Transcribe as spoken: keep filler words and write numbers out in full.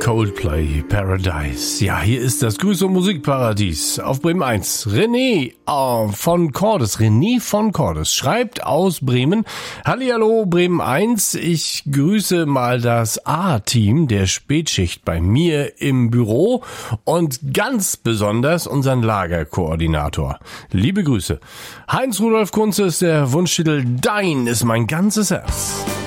Coldplay Paradise. Ja, hier ist das Grüß- und Musikparadies auf Bremen eins. René äh, von Cordes, René von Cordes schreibt aus Bremen: Hallihallo Bremen eins, ich grüße mal das A-Team der Spätschicht bei mir im Büro und ganz besonders unseren Lagerkoordinator. Liebe Grüße. Heinz Rudolf Kunze ist der Wunschtitel Dein ist mein ganzes Herz.